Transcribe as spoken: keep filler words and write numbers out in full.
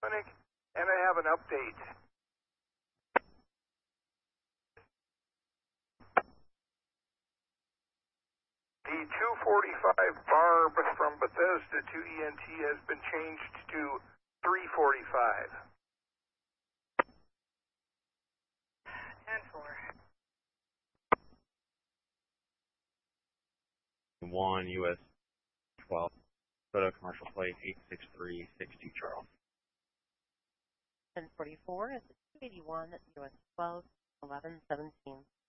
Clinic, and I have an update. The two forty-five barb from Bethesda to E N T has been changed to three forty-five. ten four. one U S twelve, photo commercial plate eight six three six two Charles. ten forty-four is two eighty-one U S twelve eleven seventeen.